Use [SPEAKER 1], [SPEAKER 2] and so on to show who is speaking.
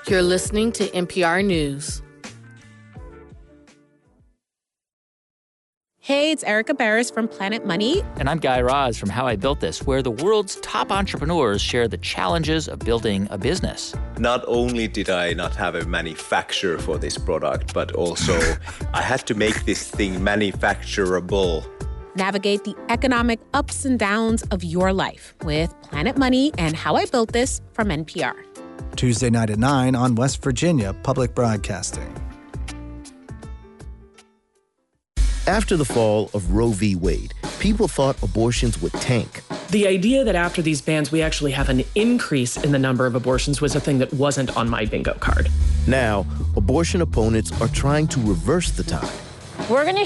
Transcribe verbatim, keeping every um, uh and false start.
[SPEAKER 1] You're listening to N P R News.
[SPEAKER 2] Hey, it's Erica Barris from Planet Money.
[SPEAKER 3] And I'm Guy Raz from How I Built This, where the world's top entrepreneurs share the challenges of building a business.
[SPEAKER 4] Not only did I not have a manufacturer for this product, but also I had to make this thing manufacturable.
[SPEAKER 2] Navigate the economic ups and downs of your life with Planet Money and How I Built This from N P R.
[SPEAKER 5] Tuesday night at nine on West Virginia Public Broadcasting.
[SPEAKER 6] After the fall of Roe v. Wade, people thought abortions would tank.
[SPEAKER 7] The idea that after these bans we actually have an increase in the number of abortions was a thing that wasn't on my bingo card.
[SPEAKER 6] Now, abortion opponents are trying to reverse the tide.
[SPEAKER 8] We're going to